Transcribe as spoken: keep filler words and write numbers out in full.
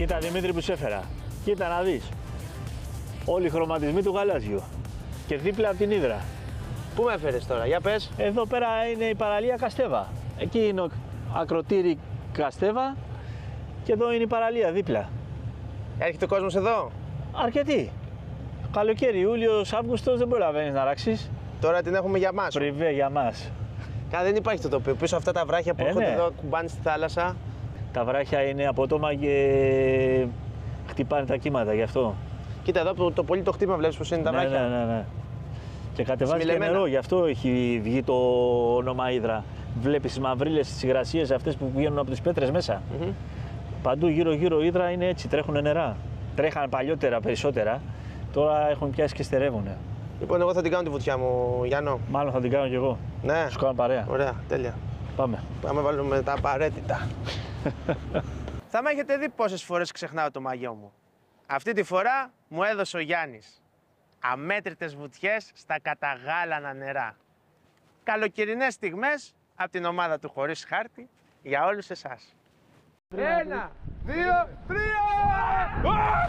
Κοίτα Δημήτρη που σε έφερα. Κοίτα να δεις. Όλοι οι χρωματισμοί του γαλάζιου. Και δίπλα από την Ύδρα. Πού με έφερες τώρα, για πες. Εδώ πέρα είναι η παραλία Καστέβα. Εκεί είναι ο ακροτήρι Καστέβα και εδώ είναι η παραλία δίπλα. Έρχεται ο κόσμος εδώ. Αρκετοί. Καλοκαίρι, Ιούλιος, Αύγουστος δεν προλαβαίνεις να ράξεις. Τώρα την έχουμε για μας. Πριβέ για μας. Κα, δεν υπάρχει το τοπίο. Πίσω αυτά τα βράχια που Ε, έρχονται ναι. εδώ, κουμπάνε στη θάλασσα. Τα βράχια είναι απότομα και χτυπάνε τα κύματα γι' αυτό. Κοίτα εδώ το, το πολύ το χτύπημα, βλέπεις πως είναι τα Ναι, βράχια. ναι, ναι, ναι. Και κατεβάζει και Σμιλεμένα. νερό, γι' αυτό έχει βγει το όνομα Ύδρα. Βλέπεις τις μαυρίλες, τις υγρασίες αυτές που βγαίνουν από τις πέτρες μέσα. Mm-hmm. Παντού γύρω-γύρω Ύδρα είναι έτσι, τρέχουν νερά. Τρέχαν παλιότερα περισσότερα, τώρα έχουν πιάσει και στερεύουν. Λοιπόν, εγώ θα την κάνω τη βουτιά μου, Γιάννο. Μάλλον θα την κάνω κι εγώ. Ναι. Σου κάνω παρέα. Ωραία, τέλεια. Πάμε. Πάμε βάλουμε τα απαραίτητα. Θα με έχετε δει πόσες φορές ξεχνάω το μαγιό μου. Αυτή τη φορά μου έδωσε ο Γιάννης αμέτρητες βουτιές στα καταγάλανα νερά. Καλοκαιρινές στιγμές από την ομάδα του Χωρίς Χάρτη για όλους εσάς. Ένα, δύο, τρία!